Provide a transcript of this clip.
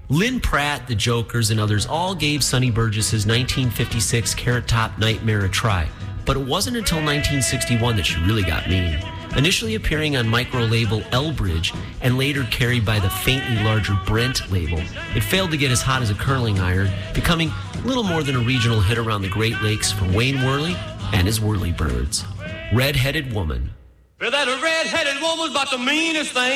Lynn Pratt, the Jokers, and others all gave Sonny Burgess's 1956 Carrot Top Nightmare a try, but it wasn't until 1961 that she really got mean. Initially appearing on micro-label Elbridge and later carried by the faintly larger Brent label, it failed to get as hot as a curling iron, becoming little more than a regional hit around the Great Lakes for Wayne Worley and his Whirlybirds. Red-Headed Woman. That red-headed woman's about the meanest thing